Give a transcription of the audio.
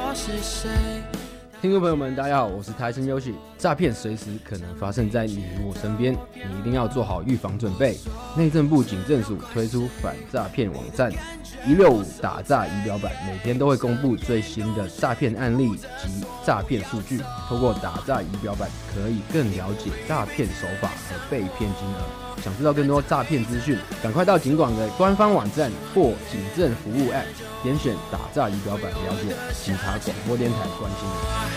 我是谁。 听众朋友们，大家好，我是台城优喜。诈骗随时可能发生在你我身边，你一定要做好预防准备。内政部警政署推出反诈骗网站165打诈仪表板，每天都会公布最新的诈骗案例及诈骗数据。透过打诈仪表板，可以更了解诈骗手法和被骗金额。想知道更多诈骗资讯，赶快到警广的官方网站或警政服务 App， 点选打诈仪表板了解警察广播电台关心你。